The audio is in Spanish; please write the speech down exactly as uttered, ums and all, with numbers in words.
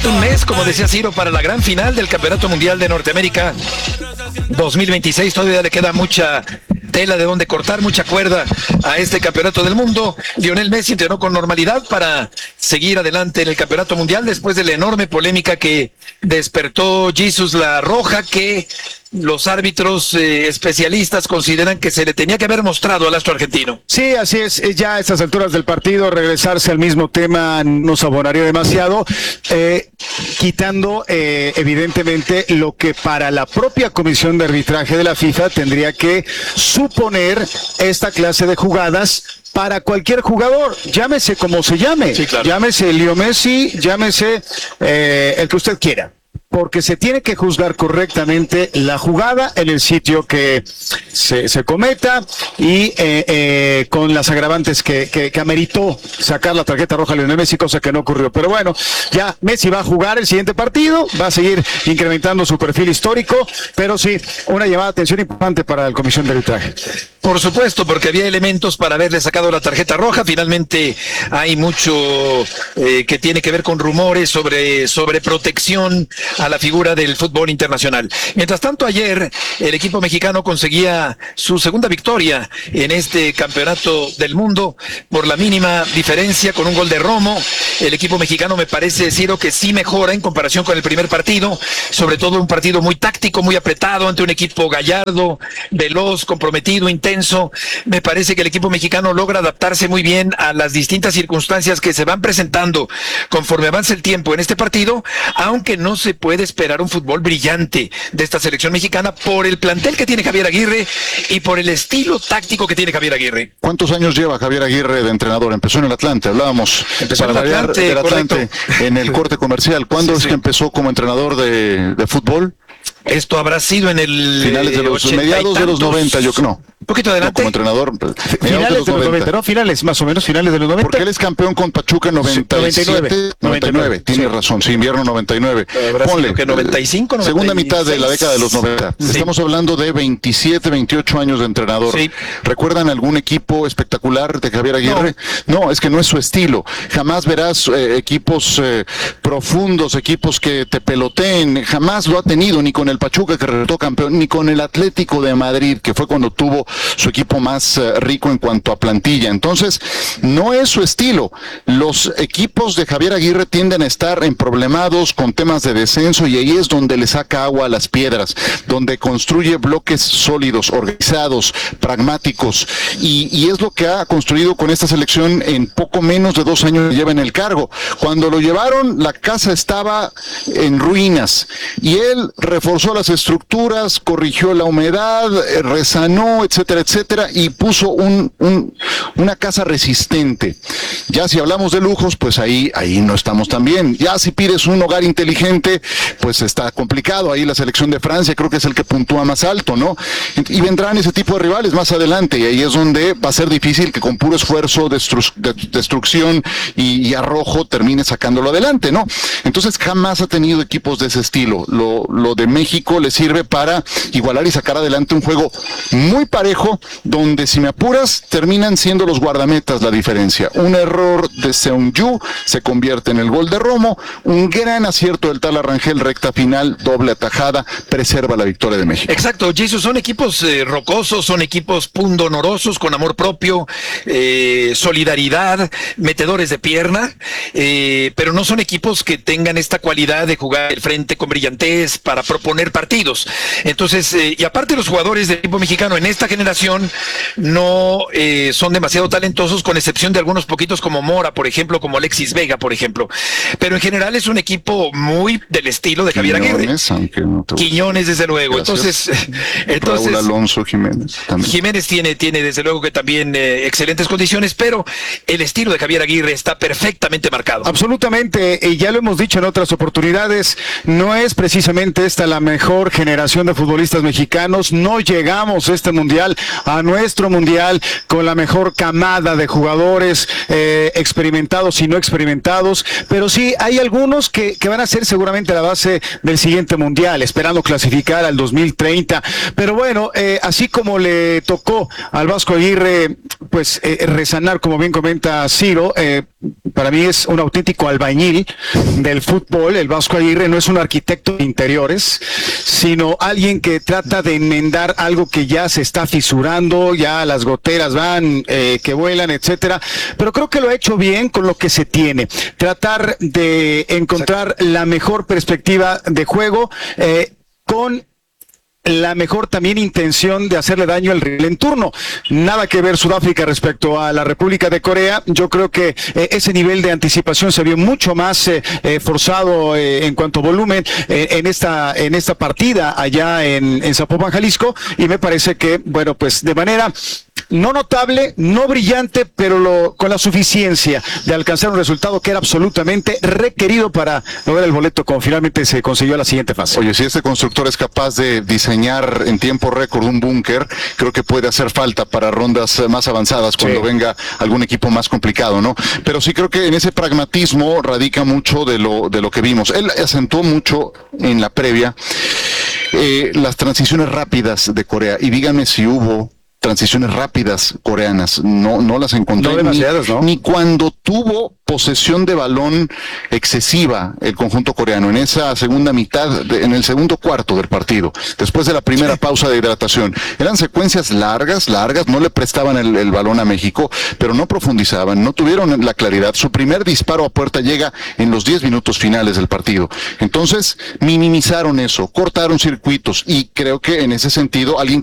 Falta un mes, como decía Ciro, para la gran final del Campeonato Mundial de Norteamérica dos mil veintiséis. Todavía le queda mucha tela de donde cortar, mucha cuerda a este Campeonato del Mundo. Lionel Messi entrenó con normalidad para seguir adelante en el Campeonato Mundial después de la enorme polémica que despertó Jesús La Roja, que los árbitros eh, especialistas consideran que se le tenía que haber mostrado al astro argentino. Sí, así es. Ya a estas alturas del partido, regresarse al mismo tema nos abonaría demasiado, eh, quitando eh, evidentemente lo que para la propia comisión de arbitraje de la FIFA tendría que suponer esta clase de jugadas para cualquier jugador, llámese como se llame, sí, claro. Llámese Leo Messi, llámese eh, el que usted quiera, porque se tiene que juzgar correctamente la jugada en el sitio que se, se cometa y eh, eh, con las agravantes que, que, que ameritó sacar la tarjeta roja a Lionel Messi, cosa que no ocurrió. Pero bueno, ya Messi va a jugar el siguiente partido, va a seguir incrementando su perfil histórico, pero sí, una llamada de atención importante para la comisión de arbitraje. Por supuesto, porque había elementos para haberle sacado la tarjeta roja. Finalmente hay mucho eh, que tiene que ver con rumores sobre, sobre protección a la figura del fútbol internacional. Mientras tanto, ayer el equipo mexicano conseguía su segunda victoria en este Campeonato del Mundo por la mínima diferencia con un gol de Romo. El equipo mexicano me parece, Ciro, que sí mejora en comparación con el primer partido, sobre todo un partido muy táctico, muy apretado ante un equipo gallardo, veloz, comprometido, intenso. Me parece que el equipo mexicano logra adaptarse muy bien a las distintas circunstancias que se van presentando conforme avanza el tiempo en este partido, aunque no se puede esperar un fútbol brillante de esta selección mexicana por el plantel que tiene Javier Aguirre y por el estilo táctico que tiene Javier Aguirre. ¿Cuántos años lleva Javier Aguirre de entrenador? Empezó en el Atlante, hablábamos empezó para en el Atlante, del Atlante en el corte comercial. ¿Cuándo sí, es sí. que empezó como entrenador de, de fútbol? Esto habrá sido en el finales de los mediados de los noventa, yo creo. Un poquito adelante. No, como entrenador. Finales de los, de los noventa, ¿no? Finales, más o menos, finales de los noventa. Porque él es campeón con Pachuca en noventa y siete, noventa y nueve. noventa y nueve. Tiene sí. razón, sí, invierno noventa y nueve. Ponle. Que noventa y cinco, noventa y seis. Segunda mitad de la década de los noventa. Sí. Estamos hablando de veintisiete, veintiocho años de entrenador. Sí. ¿Recuerdan algún equipo espectacular de Javier Aguirre? No, no es que no es su estilo. Jamás verás eh, equipos eh, profundos, equipos que te peloteen. Jamás lo ha tenido, ni con el Pachuca, que resultó campeón, ni con el Atlético de Madrid, que fue cuando tuvo su equipo más uh, rico en cuanto a plantilla. Entonces, no es su estilo. Los equipos de Javier Aguirre tienden a estar emproblemados con temas de descenso y ahí es donde le saca agua a las piedras, donde construye bloques sólidos, organizados, pragmáticos y, y es lo que ha construido con esta selección en poco menos de dos años que lleva en el cargo. Cuando lo llevaron, la casa estaba en ruinas y él reforzó las estructuras, corrigió la humedad, resanó, etcétera, etcétera, y puso un, un, una casa resistente. Ya si hablamos de lujos, pues ahí, ahí no estamos tan bien. Ya si pides un hogar inteligente, pues está complicado. Ahí la selección de Francia creo que es el que puntúa más alto, ¿no? Y vendrán ese tipo de rivales más adelante, y ahí es donde va a ser difícil que con puro esfuerzo, destru de destrucción y, y arrojo termine sacándolo adelante, ¿no? Entonces jamás ha tenido equipos de ese estilo. Lo, lo de México le sirve para igualar y sacar adelante un juego muy parejo, donde si me apuras, terminan siendo los guardametas la diferencia. Un error de Seung-Yu se convierte en el gol de Romo, un gran acierto del tal Arrangel, recta final, doble atajada, preserva la victoria de México. Exacto, Jesus, son equipos eh, rocosos, son equipos pundonorosos, con amor propio, eh, solidaridad, metedores de pierna, eh, pero no son equipos que tengan esta cualidad de jugar el frente con brillantez para proponer partidos. Entonces, eh, y aparte los jugadores del equipo mexicano en esta generación no eh, son demasiado talentosos, con excepción de algunos poquitos como Mora, por ejemplo, como Alexis Vega, por ejemplo. Pero en general es un equipo muy del estilo de Javier Quiñones, Aguirre. No te... Quiñones, desde luego. Gracias. Entonces, entonces Raúl Alonso Jiménez también. Jiménez tiene, tiene desde luego que también eh, excelentes condiciones, pero el estilo de Javier Aguirre está perfectamente marcado. Absolutamente, y ya lo hemos dicho en otras oportunidades, no es precisamente esta la mejor generación de futbolistas mexicanos. No llegamos a este mundial, a nuestro mundial, con la mejor camada de jugadores eh, experimentados y no experimentados, pero sí hay algunos que, que van a ser seguramente la base del siguiente mundial, esperando clasificar al dos mil treinta. Pero bueno, eh, así como le tocó al Vasco Aguirre, pues eh, resanar, como bien comenta Ciro, eh, para mí es un auténtico albañil de el fútbol, el Vasco Aguirre no es un arquitecto de interiores, sino alguien que trata de enmendar algo que ya se está fisurando, ya las goteras van, eh, que vuelan, etcétera. Pero creo que lo ha hecho bien con lo que se tiene. Tratar de encontrar Exacto. la mejor perspectiva de juego, eh, con la mejor también intención de hacerle daño al rival en turno. Nada que ver Sudáfrica respecto a la República de Corea. Yo creo que eh, ese nivel de anticipación se vio mucho más eh, eh, forzado eh, en cuanto a volumen eh, en esta en esta partida allá en, en Zapopan, Jalisco, y me parece que, bueno, pues de manera no notable, no brillante, pero lo, con la suficiencia de alcanzar un resultado que era absolutamente requerido para lograr el boleto, como finalmente se consiguió a la siguiente fase. Oye, si este constructor es capaz de diseñar en tiempo récord un búnker, creo que puede hacer falta para rondas más avanzadas cuando sí. venga algún equipo más complicado, ¿no? Pero sí creo que en ese pragmatismo radica mucho de lo, de lo que vimos. Él acentuó mucho en la previa eh, las transiciones rápidas de Corea, y dígame si hubo transiciones rápidas coreanas, no no las encontré, no demasiadas, ni, ¿no? ni cuando tuvo posesión de balón excesiva el conjunto coreano en esa segunda mitad, de, en el segundo cuarto del partido, después de la primera sí. pausa de hidratación. Eran secuencias largas, largas, no le prestaban el, el balón a México, pero no profundizaban, no tuvieron la claridad. Su primer disparo a puerta llega en los diez minutos finales del partido. Entonces, minimizaron eso, cortaron circuitos, y creo que en ese sentido alguien